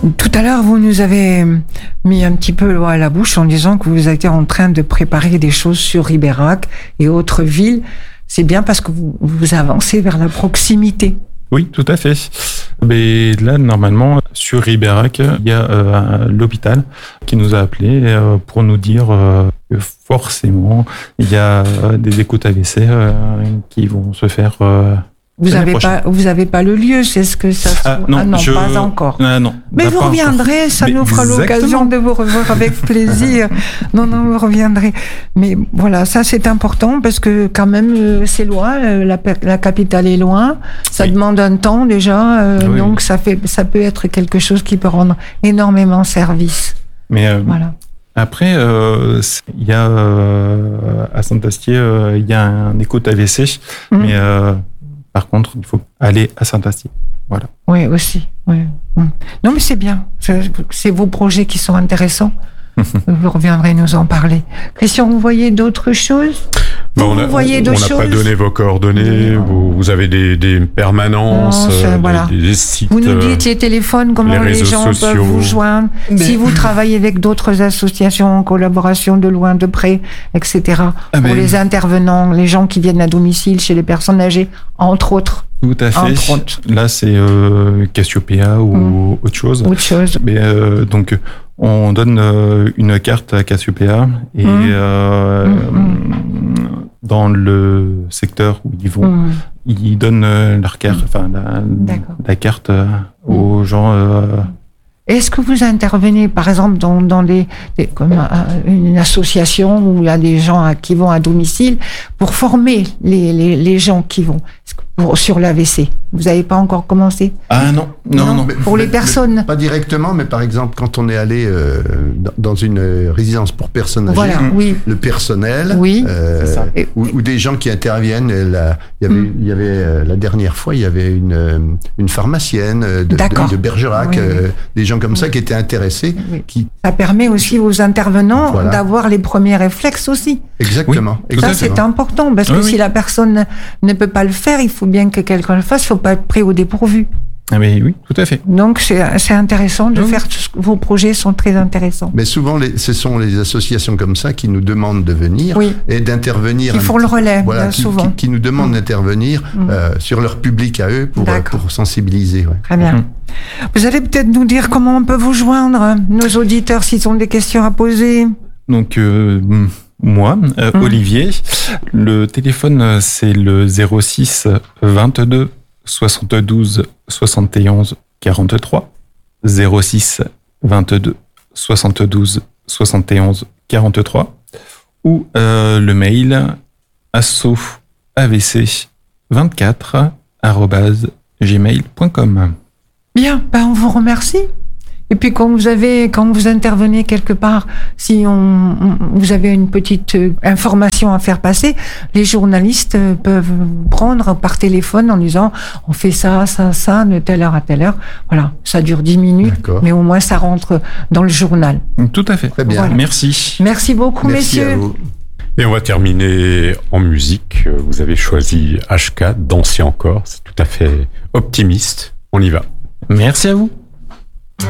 Tout à l'heure, vous nous avez mis un petit peu l'eau à la bouche en disant que vous étiez en train de préparer des choses sur Ribérac et autres villes. C'est bien parce que vous avancez vers la proximité. Oui, tout à fait. Mais là, normalement, sur Ribérac, il y a l'hôpital qui nous a appelés pour nous dire que forcément, il y a des écoutes AVC qui vont se faire. Vous avez pas le lieu, c'est ce que ça. Non, pas encore. Non. Mais vous reviendrez, ça nous fera l'occasion de vous revoir avec plaisir. Non, vous reviendrez. Mais voilà, ça c'est important parce que quand même c'est loin, la capitale est loin. Ça demande un temps déjà, donc ça peut être quelque chose qui peut rendre énormément service. Mais voilà. Après, il y a à Saint-Astier, il y a un écoute AVC, mais par contre, il faut aller à Saint-Astier. Voilà. Oui, aussi. Oui. Non, mais c'est bien. C'est vos projets qui sont intéressants. Vous reviendrez nous en parler. Christian, vous voyez d'autres choses? On n'a pas donné vos coordonnées. Vous avez des permanences, des sites. Vous nous dites les téléphones, comment les gens peuvent vous joindre. Si vous travaillez avec d'autres associations en collaboration de loin, de près, etc. Pour les intervenants, les gens qui viennent à domicile chez les personnes âgées, entre autres. Tout à fait. Là, c'est Cassiopeia ou autre chose. Mais donc, on donne une carte à Cassiopeia et dans le secteur où ils vont, ils donnent leur carte, la carte aux gens. Est-ce que vous intervenez, par exemple, dans comme une association où il y a des gens qui vont à domicile pour former les gens qui vont sur l'AVC? Vous n'avez pas encore commencé? Ah non. Pour les personnes. Pas directement, mais par exemple, quand on est allé dans une résidence pour personnes âgées, le personnel, ou des gens qui interviennent. Il y avait la dernière fois, il y avait une pharmacienne de Bergerac, des gens comme ça qui étaient intéressés. Ça permet aussi aux intervenants d'avoir les premiers réflexes aussi. Exactement. Ça, c'est important, parce que si la personne ne peut pas le faire, il faut bien que quelqu'un le fasse, il ne faut pas être pris au dépourvu. Ah mais oui, tout à fait. Donc c'est intéressant de faire vos projets sont très intéressants. Mais souvent ce sont les associations comme ça qui nous demandent de venir et d'intervenir. Ils font le relais souvent. Qui nous demandent d'intervenir sur leur public à eux pour sensibiliser. Ouais. Très bien. Vous allez peut-être nous dire comment on peut vous joindre, nos auditeurs, s'ils ont des questions à poser. Donc moi, Olivier, le téléphone c'est le 06 22 72 71 43 06 22 72 71 43 ou le mail assoavc24@gmail.com. Bien, on vous remercie. Et puis quand vous intervenez quelque part, si vous avez une petite information à faire passer, les journalistes peuvent vous prendre par téléphone en disant on fait ça, de telle heure à telle heure. Voilà, ça dure 10 minutes, mais au moins ça rentre dans le journal. Tout à fait. Très bien. Voilà. Merci. Merci beaucoup, messieurs. À vous. Et on va terminer en musique. Vous avez choisi HK, Danser encore. C'est tout à fait optimiste. On y va. Merci à vous.